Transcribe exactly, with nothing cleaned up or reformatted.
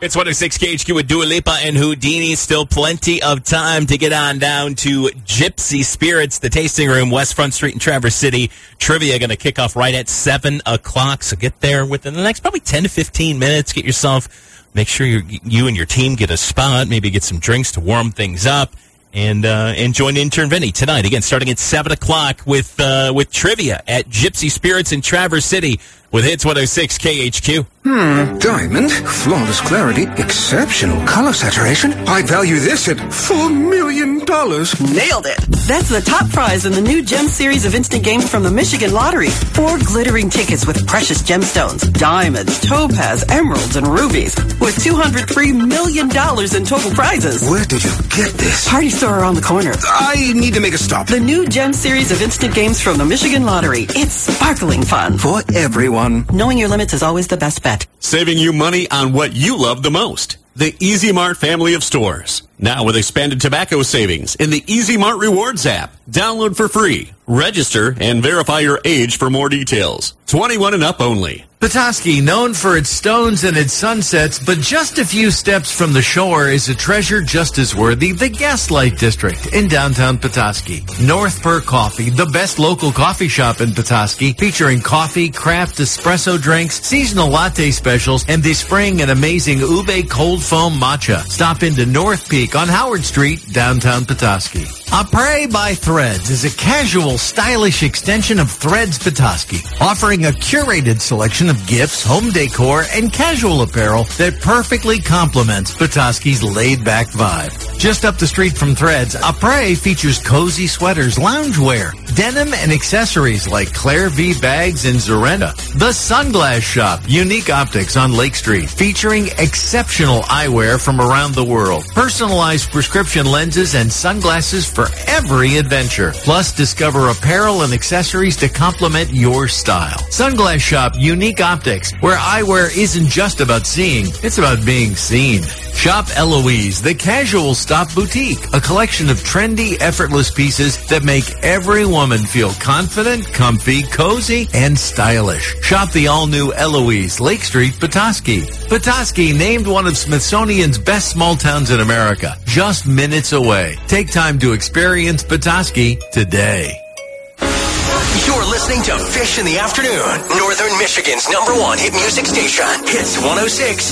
It's one oh six K H Q with Dua Lipa and Houdini. Still plenty of time to get on down to Gypsy Spirits, the tasting room, West Front Street in Traverse City. Trivia going to kick off right at seven o'clock, so get there within the next probably ten to fifteen minutes. Get yourself, make sure you you and your team get a spot, maybe get some drinks to warm things up, and uh, and join intern Vinny tonight, again, starting at seven o'clock with, uh, with trivia at Gypsy Spirits in Traverse City with Hits one oh six K H Q. Hmm, diamond, flawless clarity, exceptional color saturation. I'd value this at four million dollars. Nailed it. That's the top prize in the new Gem series of instant games from the Michigan Lottery. Four glittering tickets with precious gemstones, diamonds, topaz, emeralds, and rubies, with two hundred three million dollars in total prizes. Where did you get this? Party store around the corner. I need to make a stop. The new Gem series of instant games from the Michigan Lottery. It's sparkling fun. For everyone. Knowing your limits is always the best bet. Saving you money on what you love the most. The Easy Mart family of stores. Now with expanded tobacco savings in the Easy Mart Rewards app. Download for free. Register and verify your age for more details. twenty-one and up only. Petoskey, known for its stones and its sunsets, but just a few steps from the shore, is a treasure just as worthy, the Gaslight District in downtown Petoskey. North Purr Coffee, the best local coffee shop in Petoskey, featuring coffee, craft espresso drinks, seasonal latte specials, and this spring an amazing ube cold foam matcha. Stop into North Peak on Howard Street, downtown Petoskey. Après by Threads is a casual, stylish extension of Threads Petoskey, offering a curated selection of gifts, home decor, and casual apparel that perfectly complements Petoskey's laid-back vibe. Just up the street from Threads, Après features cozy sweaters, loungewear, denim, and accessories like Claire V bags and Zorenda. The Sunglass Shop, unique optics on Lake Street, featuring exceptional eyewear from around the world, personalized prescription lenses and sunglasses for every adventure. Plus, discover apparel and accessories to complement your style. Sunglass Shop, unique optics, where eyewear isn't just about seeing, it's about being seen. Shop Eloise, the casual stop boutique, a collection of trendy, effortless pieces that make every woman feel confident, comfy, cozy, and stylish. Shop the all-new Eloise, Lake Street, Petoskey. Petoskey, named one of Smithsonian's best small towns in America, just minutes away. Take time to experience Petoskey today. You're listening to Fish in the Afternoon, Northern Michigan's number one hit music station. Hits one oh six